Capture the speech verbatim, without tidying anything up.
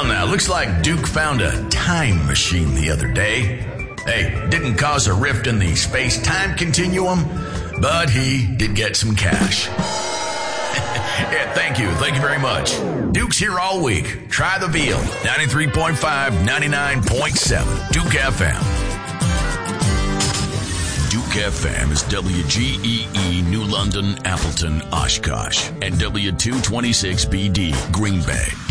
Well, now, looks like Duke found a time machine the other day. Hey, didn't cause a rift in the space-time continuum, but he did get some cash. Yeah, thank you. Thank you very much. Duke's here all week. Try the veal. ninety-three point five, ninety-nine point seven. Duke F M. Duke F M is W G E E, New London, Appleton, Oshkosh, and W two twenty-six B D, Green Bay.